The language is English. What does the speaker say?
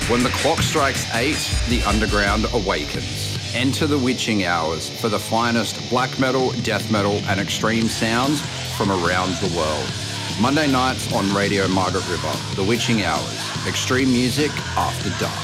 When the clock strikes 8, the underground awakens. Enter the witching hours for the finest black metal, death metal, and extreme sounds from around the world. Monday nights on Radio Margaret River, the witching hours. Extreme music after dark.